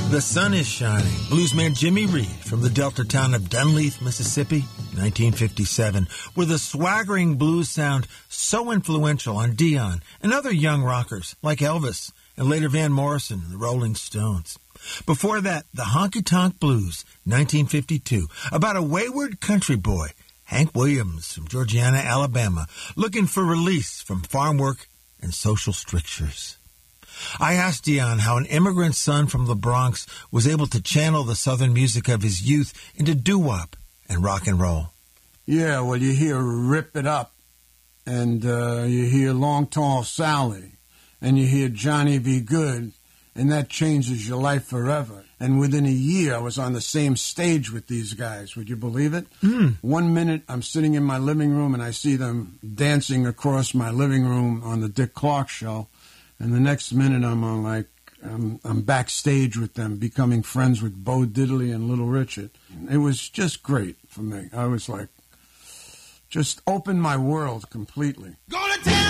The sun is shining. Bluesman Jimmy Reed from the Delta town of Dunleith, Mississippi, 1957, with a swaggering blues sound so influential on Dion and other young rockers like Elvis and later Van Morrison and the Rolling Stones. Before that, the Honky Tonk Blues, 1952, about a wayward country boy, Hank Williams from Georgiana, Alabama, looking for release from farm work and social strictures. I asked Dion how an immigrant son from the Bronx was able to channel the southern music of his youth into doo-wop and rock and roll. Yeah, well, you hear Rip It Up, and you hear Long Tall Sally, and you hear Johnny Be Good, and that changes your life forever. And within a year, I was on the same stage with these guys. Would you believe it? 1 minute, I'm sitting in my living room, and I see them dancing across my living room on the Dick Clark show. And the next minute, I'm backstage with them, becoming friends with Bo Diddley and Little Richard. It was just great for me. I was like, just opened my world completely.